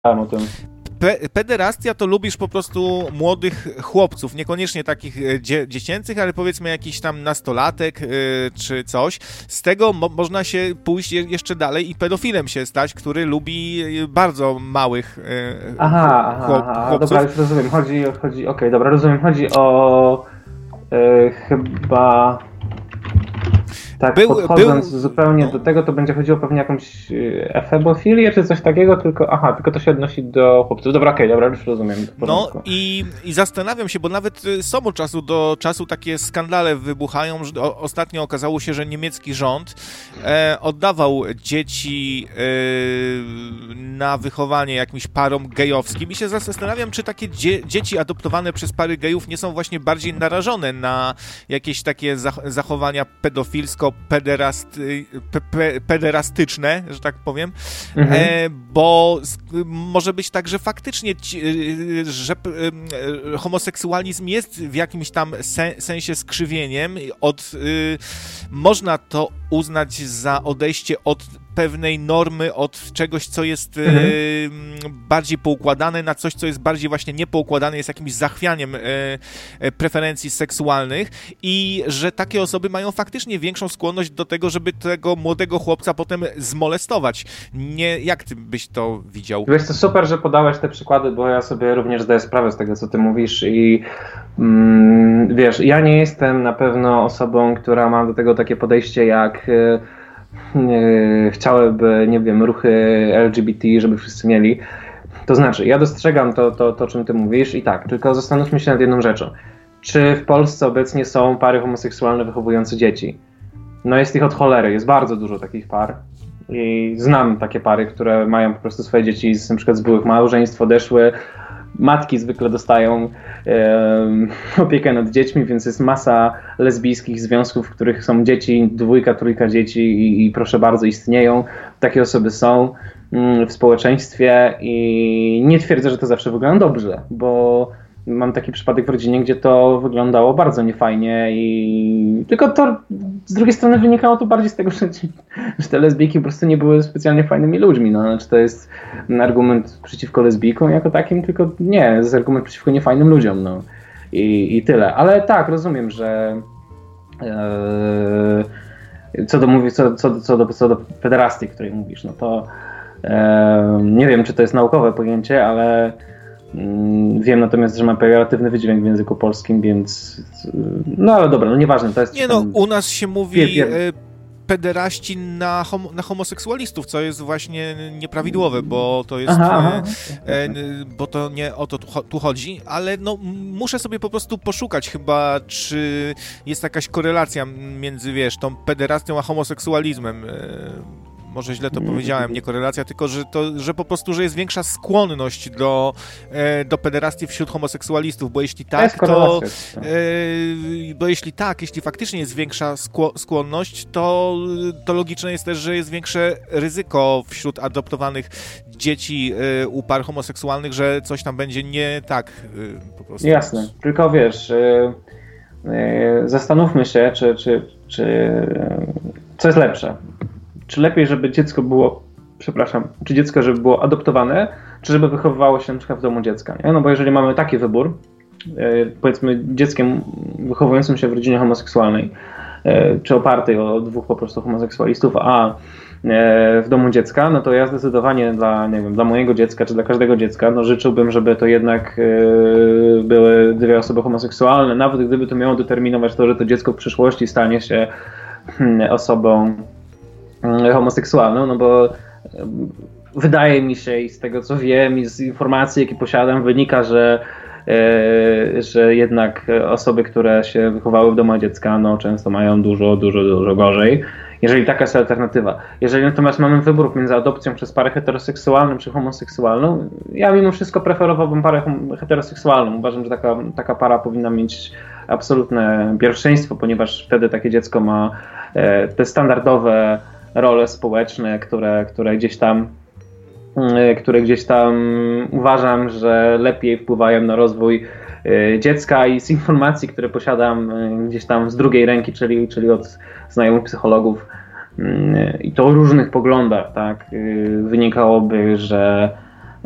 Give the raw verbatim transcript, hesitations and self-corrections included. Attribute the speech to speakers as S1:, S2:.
S1: o tym.
S2: Pe- pederastia to lubisz po prostu młodych chłopców, niekoniecznie takich dzie- dziecięcych, ale powiedzmy jakiś tam nastolatek yy, czy coś. Z tego mo- można się pójść je- jeszcze dalej i pedofilem się stać, który lubi bardzo małych yy,
S1: Aha, aha,
S2: chłop-
S1: aha.
S2: chłopców.
S1: Dobra, już rozumiem. Chodzi, chodzi, okej, okay, dobra, rozumiem. Chodzi o yy, chyba... Tak,
S2: Był-
S1: podchodząc
S2: był-
S1: zupełnie
S2: no.
S1: do tego, to będzie chodziło pewnie o jakąś y, efebofilię czy coś takiego, tylko aha, tylko to się odnosi do chłopców. Dobra, okej, okay, dobra, już rozumiem. W
S2: No
S1: porządku.
S2: i, i zastanawiam się, bo nawet y, są od czasu do czasu takie skandale wybuchają, że o, ostatnio okazało się, że niemiecki rząd e, oddawał dzieci e, na wychowanie jakimś parom gejowskim i się zastanawiam, czy takie dzie- dzieci adoptowane przez pary gejów nie są właśnie bardziej narażone na jakieś takie zach- zachowania pedofilsko pederasty, pe, pe, pederastyczne, że tak powiem,
S1: Mhm.
S2: e, bo z, może być tak, że faktycznie ci, że e, homoseksualizm jest w jakimś tam sen, sensie skrzywieniem. Od, y, można to uznać za odejście od pewnej normy, od czegoś, co jest mhm. y, bardziej poukładane, na coś, co jest bardziej właśnie niepoukładane, jest jakimś zachwianiem y, y, preferencji seksualnych i że takie osoby mają faktycznie większą skłonność do tego, żeby tego młodego chłopca potem zmolestować. Nie, jak ty byś to widział?
S1: Wiesz, to super, że podałeś te przykłady, bo ja sobie również zdaję sprawę z tego, co ty mówisz i mm, wiesz, ja nie jestem na pewno osobą, która ma do tego takie podejście jak y, y, chciałyby, nie wiem, ruchy L G B T, żeby wszyscy mieli. To znaczy, ja dostrzegam to, to, to, o czym ty mówisz i tak, tylko zastanówmy się nad jedną rzeczą. Czy w Polsce obecnie są pary homoseksualne wychowujące dzieci? No jest ich od cholery, jest bardzo dużo takich par. I znam takie pary, które mają po prostu swoje dzieci z, na przykład z byłych małżeństw, odeszły. Matki zwykle dostają e, opiekę nad dziećmi, więc jest masa lesbijskich związków, w których są dzieci, dwójka, trójka dzieci i, i proszę bardzo, istnieją. Takie osoby są mm, w społeczeństwie i nie twierdzę, że to zawsze wygląda dobrze, bo mam taki przypadek w rodzinie, gdzie to wyglądało bardzo niefajnie i tylko to z drugiej strony wynikało to bardziej z tego, że, ci, że te lesbijki po prostu nie były specjalnie fajnymi ludźmi. No, znaczy to jest argument przeciwko lesbijkom jako takim, tylko nie, to jest argument przeciwko niefajnym ludziom. No. I, i tyle. Ale tak, rozumiem, że e, co do, mówię, co, co, co do, co do pederastii, o której mówisz, no to e, nie wiem, czy to jest naukowe pojęcie, ale wiem natomiast, że ma pejoratywny wydźwięk w języku polskim, więc no ale dobra, no nieważne, to jest...
S2: Nie no, u nas się mówi
S1: Pier, pier...
S2: pederaści na, homo, na homoseksualistów, co jest właśnie nieprawidłowe, bo to jest...
S1: Aha, aha.
S2: E, bo to nie o to tu, tu chodzi, ale no muszę sobie po prostu poszukać chyba, czy jest jakaś korelacja między, wiesz, tą pederastią a homoseksualizmem. E, może źle to powiedziałem, nie korelacja, tylko że, to, że po prostu, że jest większa skłonność do, e, do pederastii wśród homoseksualistów, bo jeśli tak, to e, bo jeśli tak, jeśli faktycznie jest większa skło, skłonność, to, to logiczne jest też, że jest większe ryzyko wśród adoptowanych dzieci e, u par homoseksualnych, że coś tam będzie nie tak e, po prostu.
S1: Jasne, tylko wiesz, e, e, zastanówmy się, czy, czy, czy co jest lepsze. Czy lepiej, żeby dziecko było, przepraszam, czy dziecko, żeby było adoptowane, czy żeby wychowywało się na przykład w domu dziecka, nie? No bo jeżeli mamy taki wybór, e, powiedzmy dzieckiem wychowującym się w rodzinie homoseksualnej, e, czy opartej o dwóch po prostu homoseksualistów, a e, w domu dziecka, no to ja zdecydowanie dla, nie wiem, dla mojego dziecka, czy dla każdego dziecka, no życzyłbym, żeby to jednak e, były dwie osoby homoseksualne, nawet gdyby to miało determinować to, że to dziecko w przyszłości stanie się hmm, osobą homoseksualną, no bo wydaje mi się i z tego co wiem i z informacji jakie posiadam wynika, że, e, że jednak osoby, które się wychowały w domu dziecka, no często mają dużo, dużo, dużo gorzej, jeżeli taka jest alternatywa. Jeżeli natomiast mamy wybór między adopcją przez parę heteroseksualną czy homoseksualną, ja mimo wszystko preferowałbym parę heteroseksualną. Uważam, że taka, taka para powinna mieć absolutne pierwszeństwo, ponieważ wtedy takie dziecko ma e, te standardowe role społeczne, które, które gdzieś tam które gdzieś tam uważam, że lepiej wpływają na rozwój dziecka i z informacji, które posiadam gdzieś tam z drugiej ręki, czyli, czyli od znajomych psychologów i to o różnych poglądach, tak, wynikałoby, że